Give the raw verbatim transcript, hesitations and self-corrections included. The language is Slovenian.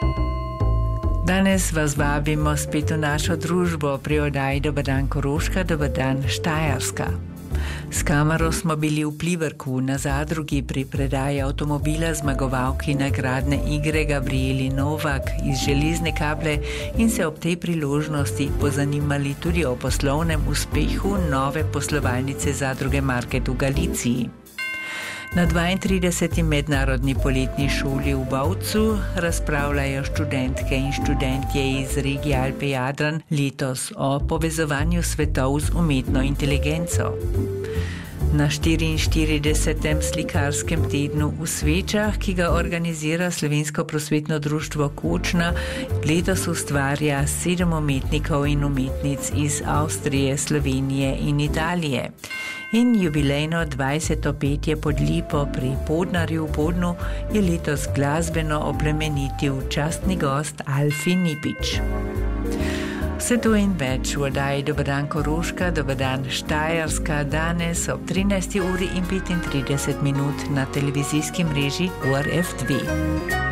Danes vas vabimo spet v našo družbo pri oddaji Dober dan Koroška, Dober dan Štajerska. S kamero smo bili v Pliberku na zadrugi pri predaji avtomobila zmagovalki nagradne igre Gabrieli Novak iz Železne Kable in se ob tej priložnosti pozanimali tudi o poslovnem uspehu nove poslovalnice zadruge Market v Galiciji. Na dvaintrideseti mednarodni poletni šoli v Bovcu razpravljajo študentke in študentje iz regije Alpe-Jadran letos o povezovanju svetov z umetno inteligenco. Na štiriinštiridesetem slikarskem tednu v Svečah, ki ga organizira Slovensko prosvetno društvo Kočna, letos ustvarja sedem umetnikov in umetnic iz Avstrije, Slovenije in Italije. In jubilejno dvajseto petje pod lipo pri Podnarju v Podnu je letos glasbeno oplemenitil častni gost Alfi Nipič. Vse to in več v oddaji Dober dan Koroška, Dober dan Štajerska danes ob trinajsti uri in petintrideset minut na televizijski mreži U R F dve.